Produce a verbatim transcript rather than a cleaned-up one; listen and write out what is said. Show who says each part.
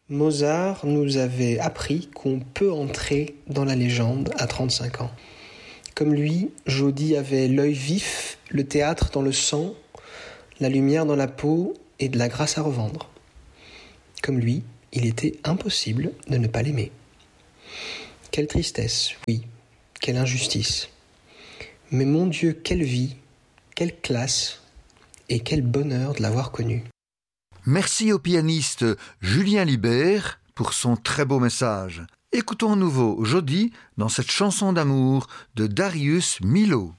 Speaker 1: Mozart nous avait appris qu'on peut entrer dans la légende à trente-cinq ans. Comme lui, Jody avait l'œil vif, le théâtre dans le sang, la lumière dans la peau et de la grâce à revendre. Comme lui, il était impossible de ne pas l'aimer. Quelle tristesse, oui, quelle injustice. Mais mon Dieu, quelle vie, quelle classe et quel bonheur de l'avoir connu.
Speaker 2: Merci au pianiste Julien Libert pour son très beau message. Écoutons à nouveau Jody dans cette chanson d'amour de Darius Milhaud.